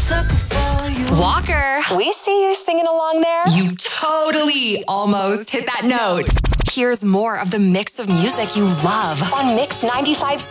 Walker, we see you singing along there. You totally almost hit that note. Here's more of the mix of music you love on Mix 95.7.